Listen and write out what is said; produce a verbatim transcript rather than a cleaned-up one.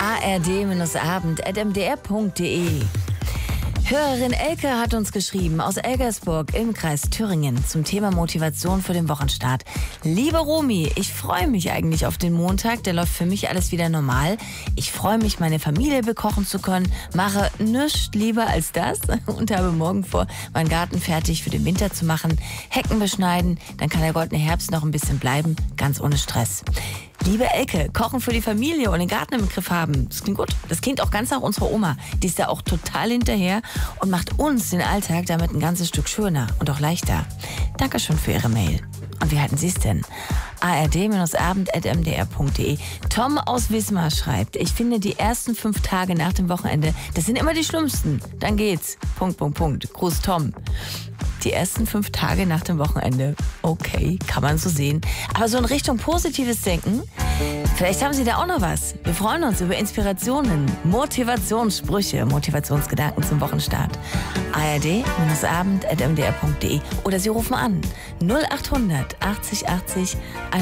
a r d abend punkt m d r punkt d e. Hörerin Elke hat uns geschrieben aus Elgersburg im Kreis Thüringen zum Thema Motivation für den Wochenstart. Liebe Romy, ich freue mich eigentlich auf den Montag, der läuft für mich alles wieder normal. Ich freue mich, meine Familie bekochen zu können, mache nichts lieber als das und habe morgen vor, meinen Garten fertig für den Winter zu machen, Hecken beschneiden, dann kann der goldene Herbst noch ein bisschen bleiben, ganz ohne Stress. Liebe Elke, kochen für die Familie und den Garten im Griff haben, das klingt gut. Das klingt auch ganz nach unserer Oma. Die ist da auch total hinterher und macht uns den Alltag damit ein ganzes Stück schöner und auch leichter. Dankeschön für Ihre Mail. Und wie halten Sie es denn? a r d abend punkt m d r punkt d e. Tom aus Wismar schreibt, ich finde die ersten fünf Tage nach dem Wochenende, das sind immer die schlimmsten. Dann geht's. Punkt, Punkt, Punkt. Gruß Tom. Die ersten fünf Tage nach dem Wochenende. Okay, kann man so sehen. Aber so in Richtung positives Denken, vielleicht haben Sie da auch noch was. Wir freuen uns über Inspirationen, Motivationssprüche, Motivationsgedanken zum Wochenstart. a r d abend punkt m d r punkt d e oder Sie rufen an null acht hundert achtzig achtzig